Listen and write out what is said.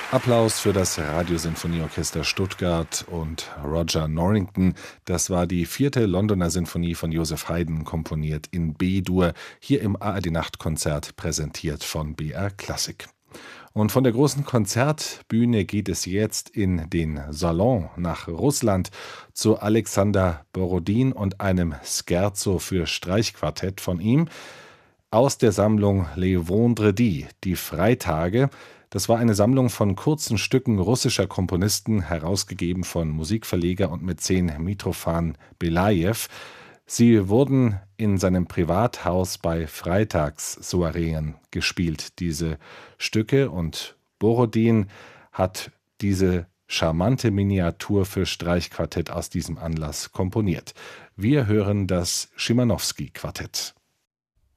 Applaus für das Radiosinfonieorchester Stuttgart und Roger Norrington. Das war die vierte Londoner Sinfonie von Joseph Haydn, komponiert in B-Dur, hier im ARD-Nachtkonzert, präsentiert von BR Klassik. Und von der großen Konzertbühne geht es jetzt in den Salon nach Russland zu Alexander Borodin und einem Scherzo für Streichquartett von ihm aus der Sammlung Les Vendredis, die Freitage. Das war eine Sammlung von kurzen Stücken russischer Komponisten, herausgegeben von Musikverleger und Mäzen Mitrofan Belajew. Sie wurden in seinem Privathaus bei Freitagssoireen gespielt, diese Stücke, und Borodin hat diese charmante Miniatur für Streichquartett aus diesem Anlass komponiert. Wir hören das Schimanowski-Quartett.